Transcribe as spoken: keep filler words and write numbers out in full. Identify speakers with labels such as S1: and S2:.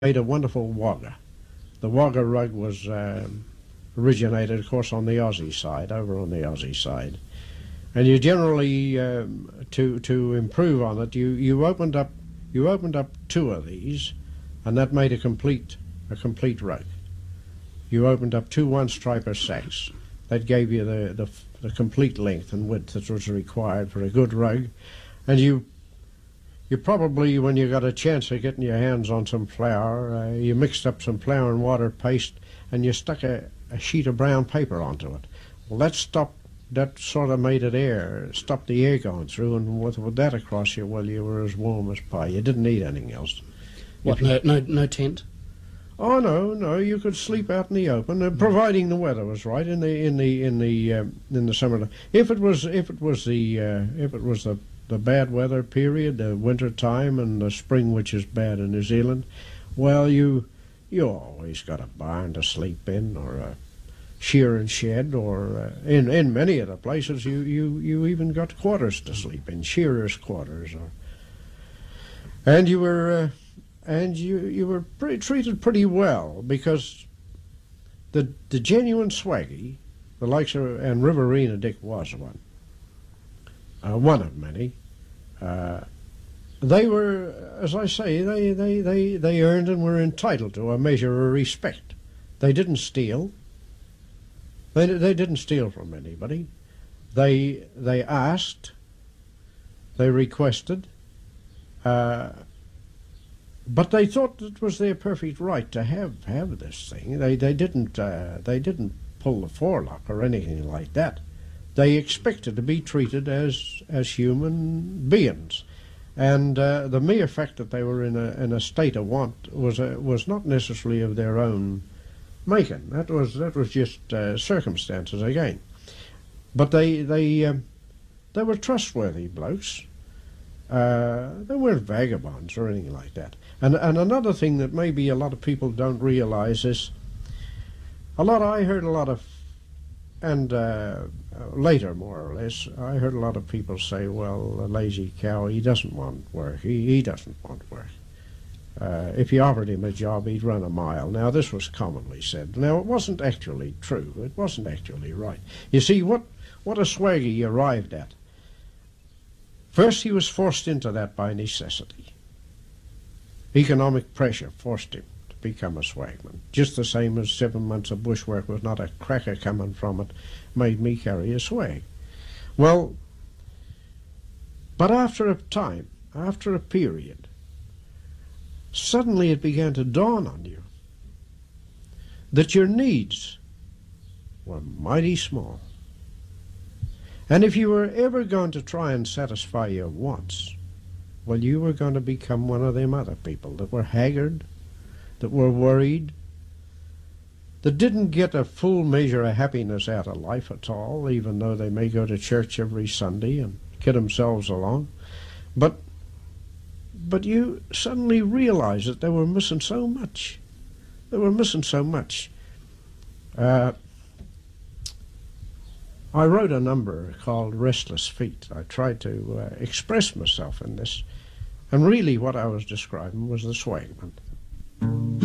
S1: made a wonderful wagga. The wagga rug was um, originated, of course, on the Aussie side, over on the Aussie side. And you generally, um, to to improve on it, you, you opened up you opened up two of these, and that made a complete a complete rug. You opened up two one-striper sacks. That gave you the, the the complete length and width that was required for a good rug, and you you probably, when you got a chance of getting your hands on some flour, uh, you mixed up some flour and water paste, and you stuck a, a sheet of brown paper onto it. Well, that stopped. That sort of made it air, stopped the air going through, and with, with that across you, well, you were as warm as pie. You didn't need anything else.
S2: What, no, no, no tent?
S1: Oh no, no, you could sleep out in the open, uh, providing the weather was right in the in the in the um, in the summer. If it was if it was the uh, if it was the the bad weather period, the winter time and the spring, which is bad in New Zealand, well, you you always got a barn to sleep in, or a shearing shed, or uh, in in many of the places you you you even got quarters to sleep in, shearers' quarters, or and you were. Uh, And you you were pretty, treated pretty well, because the the genuine swaggy, the likes of, and Riverina Dick was one, uh, one of many. Uh, they were, as I say, they, they, they, they earned and were entitled to a measure of respect. They didn't steal. They they didn't steal from anybody. They they asked. They requested. Uh, But they thought it was their perfect right to have, have this thing. They they didn't uh, they didn't pull the forelock or anything like that. They expected to be treated as as human beings, and uh, the mere fact that they were in a in a state of want was a, was not necessarily of their own making. That was that was just uh, circumstances again. But they they um, they were trustworthy blokes. Uh, they weren't vagabonds or anything like that. And and another thing that maybe a lot of people don't realize is, a lot I heard a lot of, and uh, later more or less, I heard a lot of people say, well, a lazy cow, he doesn't want work, he, he doesn't want work. Uh, if you offered him a job, he'd run a mile. Now, this was commonly said. Now, it wasn't actually true. It wasn't actually right. You see, what, what a swaggy arrived at. First, he was forced into that by necessity. Economic pressure forced him to become a swagman, just the same as seven months of bushwork was not a cracker coming from it made me carry a swag. Well, but after a time, after a period, suddenly it began to dawn on you that your needs were mighty small. And if you were ever going to try and satisfy your wants, well, you were going to become one of them other people that were haggard, that were worried, that didn't get a full measure of happiness out of life at all, even though they may go to church every Sunday and kid themselves along. But, but you suddenly realized that they were missing so much. They were missing so much. Uh, I wrote a number called Restless Feet. I tried to uh, express myself in this. And really what I was describing was the swagman.